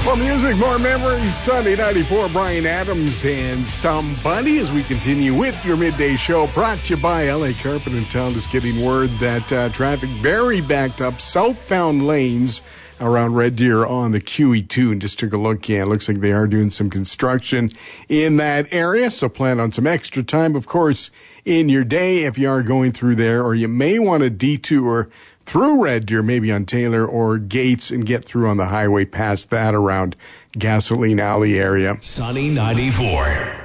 More music, more memories. Sunday 94, Brian Adams and Somebody as we continue with your midday show brought to you by LA Carpet and Town. Just getting word that traffic very backed up southbound lanes around Red Deer on the QE2. And just took a look, and it looks like they are doing some construction in that area. So plan on some extra time, of course, in your day if you are going through there, or you may want to detour through Red Deer, maybe on Taylor or Gates, and get through on the highway past that around Gasoline Alley area. Sunny 94.